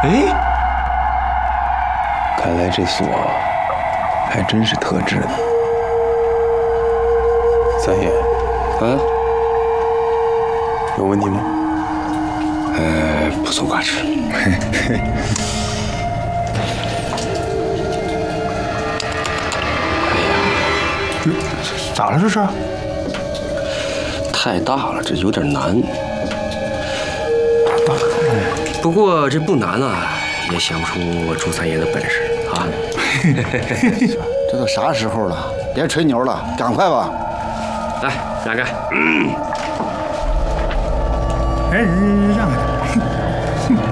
哎，看来这锁还真是特制的。三爷， 啊， 有问题吗？ 不足挂齿。 咋了这是？ 太大了，这有点难。不过这不难啊，也想不出我朱三爷的本事啊。 这都啥时候了，别吹牛了，赶快吧。 来，让开。 哎，让